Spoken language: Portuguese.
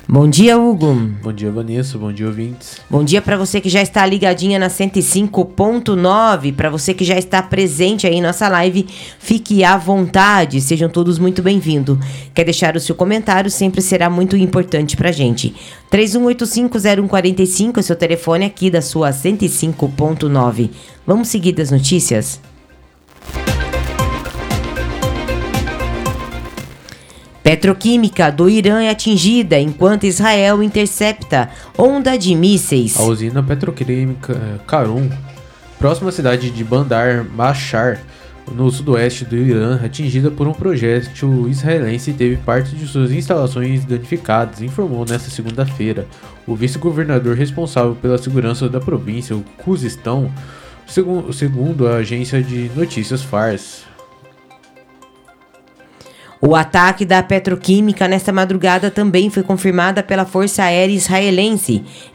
Bom dia, Hugo. Bom dia, Vanessa. Bom dia, ouvintes. Bom dia para você que já está ligadinha na 105.9. Para você que já está presente aí em nossa live, fique à vontade. Sejam todos muito bem-vindos. Quer deixar o seu comentário? Sempre será muito importante pra gente. 31850145 é o seu telefone aqui da sua 105.9. Vamos seguir das notícias? Petroquímica do Irã é atingida enquanto Israel intercepta onda de mísseis. A usina petroquímica Karun, próxima à cidade de Bandar Machar, no sudoeste do Irã, atingida por um projétil israelense e teve parte de suas instalações danificadas, informou nesta segunda-feira o vice-governador responsável pela segurança da província, o Khuzistão, segundo a agência de notícias Fars. O ataque da petroquímica nesta madrugada também foi confirmada pela Força Aérea Israelense.